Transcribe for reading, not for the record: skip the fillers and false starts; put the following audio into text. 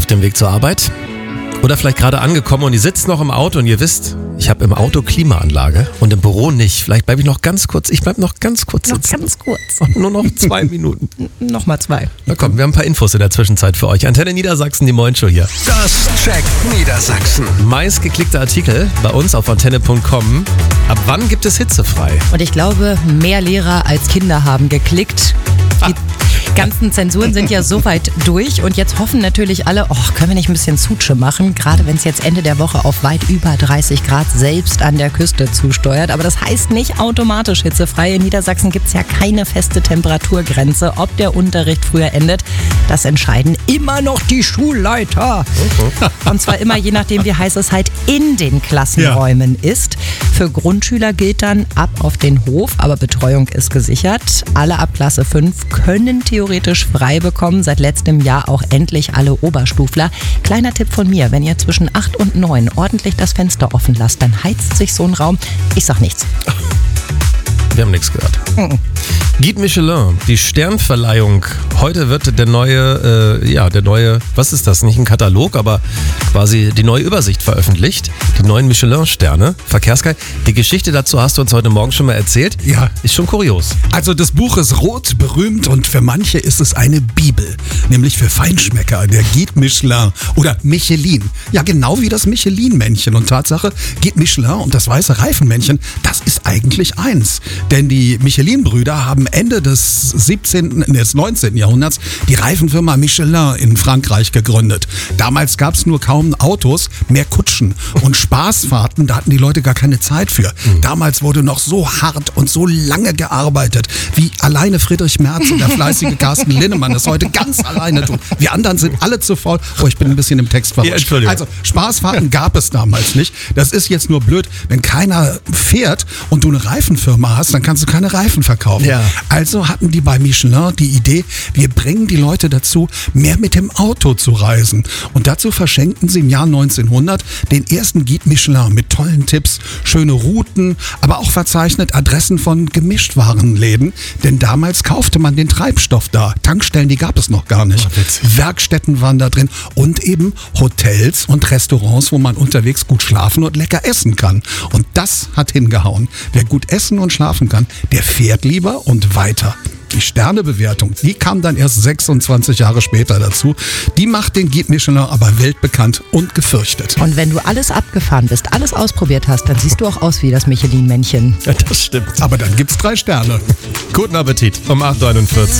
dem Weg zur Arbeit? Oder vielleicht gerade angekommen und ihr sitzt noch im Auto und ihr wisst, ich habe im Auto Klimaanlage und im Büro nicht. Vielleicht bleibe ich noch ganz kurz. Ich bleibe noch ganz kurz sitzen. Noch ganz kurz. Nur noch 2 Minuten. Nochmal 2. Na komm, wir haben ein paar Infos in der Zwischenzeit für euch. Antenne Niedersachsen, die Moin-Show hier. Das checkt Niedersachsen. Meistgeklickter Artikel bei uns auf antenne.com. Ab wann gibt es hitzefrei? Und ich glaube, mehr Lehrer als Kinder haben geklickt. Die ganzen Zensuren sind ja so weit durch und jetzt hoffen natürlich alle, können wir nicht ein bisschen Zutsche machen, gerade wenn es jetzt Ende der Woche auf weit über 30 Grad selbst an der Küste zusteuert. Aber das heißt nicht automatisch hitzefrei. In Niedersachsen gibt es ja keine feste Temperaturgrenze. Ob der Unterricht früher endet, das entscheiden immer noch die Schulleiter. Und zwar immer je nachdem, wie heiß es halt in den Klassenräumen ist. Für Grundschüler gilt dann ab auf den Hof, aber Betreuung ist gesichert. Alle ab Klasse 5 können theoretisch frei bekommen. Seit letztem Jahr auch endlich alle Oberstufler. Kleiner Tipp von mir, wenn ihr zwischen 8 und 9 ordentlich das Fenster offen lasst, dann heizt sich so ein Raum. Ich sag nichts. Wir haben nichts gehört. Guide Michelin, die Sternverleihung. Heute wird der neue, was ist das? Nicht ein Katalog, aber quasi die neue Übersicht veröffentlicht. Die neuen Michelin-Sterne. Verkehrsgeil. Die Geschichte dazu hast du uns heute Morgen schon mal erzählt. Ja. Ist schon kurios. Also das Buch ist rot, berühmt und für manche ist es eine Bibel. Nämlich für Feinschmecker, der Guide Michelin oder Michelin. Ja, genau wie das Michelin-Männchen. Und Tatsache, Guide Michelin und das weiße Reifenmännchen, das ist eigentlich eins. Denn die Michelin-Brüder haben Ende des 19. Jahrhunderts die Reifenfirma Michelin in Frankreich gegründet. Damals gab es nur kaum Autos, mehr Kutschen und Spaßfahrten, da hatten die Leute gar keine Zeit für. Damals wurde noch so hart und so lange gearbeitet, wie alleine Friedrich Merz und der fleißige Carsten Linnemann das heute ganz alleine tun. Wir anderen sind alle zu faul. Oh, ich bin ein bisschen im Text verrutscht. Ja, also Spaßfahrten gab es damals nicht. Das ist jetzt nur blöd, wenn keiner fährt und du eine Reifenfirma hast, dann kannst du keine Reifen verkaufen. Ja. Also hatten die bei Michelin die Idee, wir bringen die Leute dazu, mehr mit dem Auto zu reisen. Und dazu verschenkten sie im Jahr 1900 den ersten Guide Michelin mit tollen Tipps, schöne Routen, aber auch verzeichnet Adressen von Gemischtwarenläden. Denn damals kaufte man den Treibstoff da. Tankstellen, die gab es noch gar nicht. Werkstätten waren da drin und eben Hotels und Restaurants, wo man unterwegs gut schlafen und lecker essen kann. Und das hat hingehauen. Wer gut essen und schlafen kann, der fährt lieber und weiter. Die Sternebewertung, die kam dann erst 26 Jahre später dazu. Die macht den Guide Michelin aber weltbekannt und gefürchtet. Und wenn du alles abgefahren bist, alles ausprobiert hast, dann siehst du auch aus wie das Michelin-Männchen. Ja, das stimmt. Aber dann gibt's 3 Sterne. Guten Appetit um 8:41 Uhr.